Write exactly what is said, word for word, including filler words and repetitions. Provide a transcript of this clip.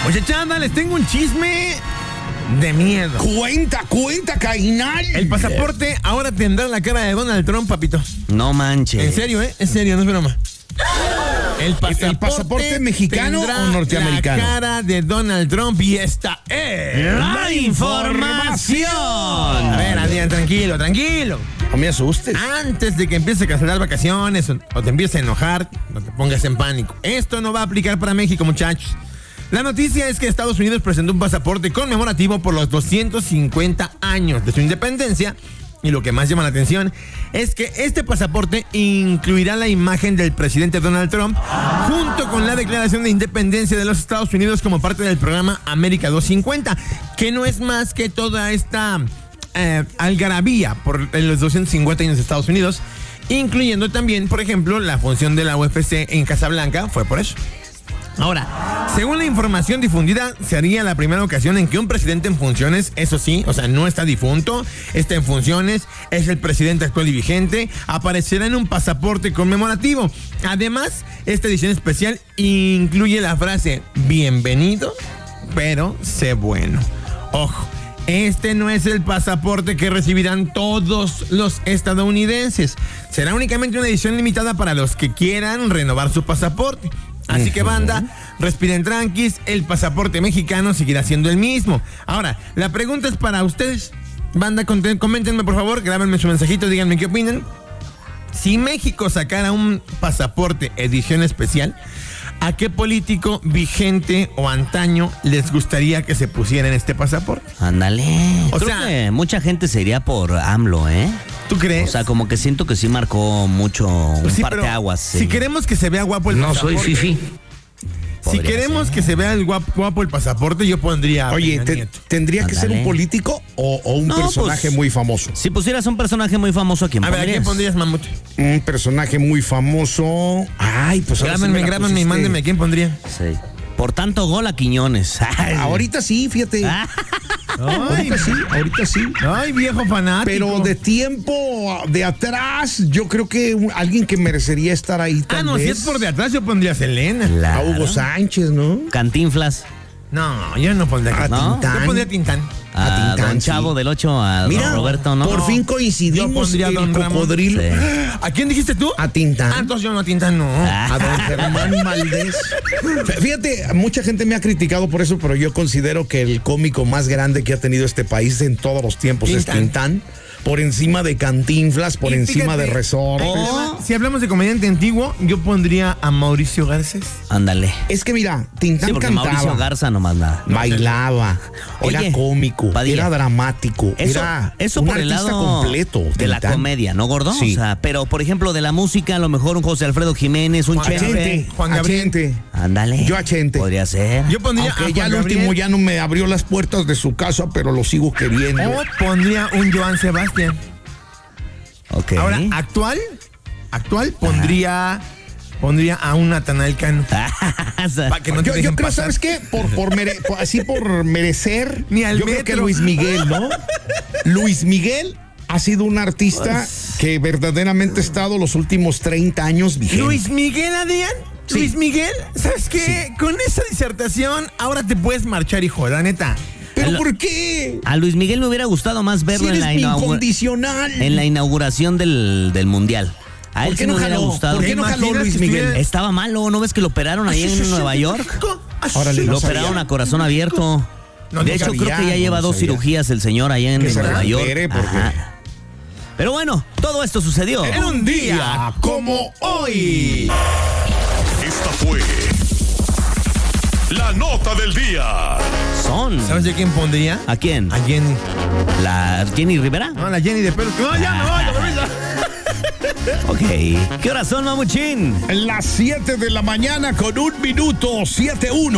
Muchachada, les tengo un chisme de miedo. Cuenta, cuenta, Cainal. El pasaporte ahora tendrá la cara de Donald Trump, papito. No manches. En serio, ¿eh? En serio, no es broma. El pasaporte, ¿El pasaporte mexicano o norteamericano? La cara de Donald Trump y esta es la información. A ver, Adrián, tranquilo, tranquilo. No me asustes. Antes de que empieces a cancelar vacaciones o, o te empieces a enojar, no te pongas en pánico. Esto no va a aplicar para México, muchachos. La noticia es que Estados Unidos presentó un pasaporte conmemorativo por los doscientos cincuenta años de su independencia. Y lo que más llama la atención es que este pasaporte incluirá la imagen del presidente Donald Trump junto con la declaración de independencia de los Estados Unidos como parte del programa América doscientos cincuenta, que no es más que toda esta eh, algarabía por los doscientos cincuenta años de Estados Unidos, incluyendo también, por ejemplo, la función de la U F C en Casablanca, fue por eso. Ahora, según la información difundida, sería la primera ocasión en que un presidente en funciones, eso sí, o sea, no está difunto, está en funciones, es el presidente actual y vigente, aparecerá en un pasaporte conmemorativo. Además, esta edición especial incluye la frase, bienvenido, pero sé bueno. Ojo, este no es el pasaporte que recibirán todos los estadounidenses. Será únicamente una edición limitada para los que quieran renovar su pasaporte. Así que, banda, respiren tranquis, el pasaporte mexicano seguirá siendo el mismo. Ahora, la pregunta es para ustedes. Banda, coméntenme, por favor, grábenme su mensajito, díganme qué opinan. Si México sacara un pasaporte edición especial, ¿a qué político vigente o antaño les gustaría que se pusiera en este pasaporte? Ándale. O Creo sea, que mucha gente se iría por AMLO, ¿eh? ¿Tú crees? O sea, como que siento que sí marcó mucho un sí, parteaguas. Sí. Si queremos que se vea guapo el no pasaporte. No soy fifi. Si queremos ser. que se vea el guapo, guapo el pasaporte, yo pondría. Oye, te, ¿tendría Andale. que ser un político o, o un no, personaje pues, muy famoso? Si pusieras un personaje muy famoso, ¿a quién a pondrías? A ver, ¿a quién pondrías, Mamut? Un personaje muy famoso. Ay, pues grábenme, sí grábenme y mándenme, ¿a quién pondría? Sí. Por tanto gol a Quiñones. Ay. Ahorita sí, fíjate. Ay, ahorita sí, ahorita sí. Ay, viejo fanático. Pero de tiempo de atrás, yo creo que un, alguien que merecería estar ahí tal Ah, no, vez. si es por de atrás, yo pondría a Selena. Claro. A Hugo Sánchez, ¿no? Cantinflas. No, yo no pondría a ¿No? Tintán. Yo pondría a Tintán. A, a Tintán, Don Chavo sí. del ocho, a Mira, Don Roberto, ¿no? Por fin coincidimos yo el Don cocodrilo. Sí. ¿A quién dijiste tú? A Tintán. Ah, entonces yo no, a Tintán no. A Don Germán Valdés. Fíjate, mucha gente me ha criticado por eso, pero yo considero que el cómico más grande que ha tenido este país en todos los tiempos Tintán. es Tintán. Por encima de Cantinflas, por y encima fíjate, de Resortes. Oh, si hablamos de comediante antiguo, yo pondría a Mauricio Garcés. Ándale. Es que mira, Tintán sí, cantaba. Mauricio Garza nomás nada. Bailaba. Oye, era cómico. Padilla, era dramático. Eso, era eso un por el artista lado completo. De Tintán. la comedia, ¿no, gordo? Sí. O sea, pero por ejemplo, de la música, a lo mejor un José Alfredo Jiménez, un Juan Chente. Juan Gabriel. Ándale. Yo a Chente. Podría ser. Yo pondría Aunque a ya Juan el Gabriel. último ya no me abrió las puertas de su casa, pero lo sigo queriendo. O pondría un Joan Sebastián. Okay. Ahora, actual, actual pondría, pondría a un Natanael Cano. Pa que no yo yo creo, ¿sabes qué? Por, por, mere, por así por merecer, Ni al yo metro. creo que Luis Miguel, ¿no? Luis Miguel ha sido un artista que verdaderamente ha estado los últimos treinta años vigente. Luis Miguel, Adrián. Sí. Luis Miguel, ¿sabes qué? Sí. Con esa disertación, ahora te puedes marchar, hijo, la neta. ¿Pero a por qué? A Luis Miguel me hubiera gustado más verlo si en, la incondicional. en la inauguración del, del Mundial. A él ¿Por qué sí no me hubiera jaló? gustado. ¿Por qué no jaló Luis Miguel? Estaba malo, ¿no ves que lo operaron ahí en Nueva York? Órale, lo no operaron sabía. a corazón abierto. No, de no hecho, sabía, creo que ya lleva no dos sabía. cirugías el señor allá en que Nueva se York. Ajá. Pero bueno, todo esto sucedió en un día como hoy. Esta fue la nota del día. Son. ¿Sabes de quién pondría? ¿A quién? A Jenny. ¿La Jenny Rivera? No, la Jenny de pelo. No, ya no, ya no. Ok. ¿Qué horas son, mamuchín? Las siete de la mañana con un minuto, siete uno.